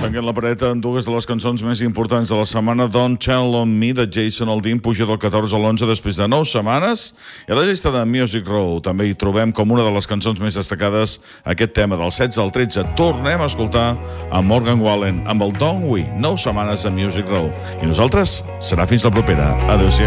Tanquen la pareta en dues de les cançons més importants de la setmana. Don't Tell on Me, de Jason Aldean, puja del 14 a l'11 després de 9 setmanes. I a la llista de Music Row també hi trobem com una de les cançons més destacades aquest tema del 16 al 13. Tornem a escoltar a Morgan Wallen amb el Don't We, 9 setmanes a Music Row. I nosaltres serà fins la propera. Adéu-siau.